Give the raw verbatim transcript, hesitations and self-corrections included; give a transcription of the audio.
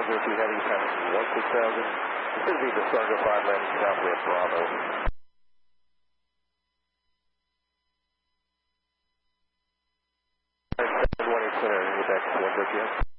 Charger two Heavy, passing one six thousand. This is the Sargo five landing southwest Bravo. seven one eight center, get back to one, Jet.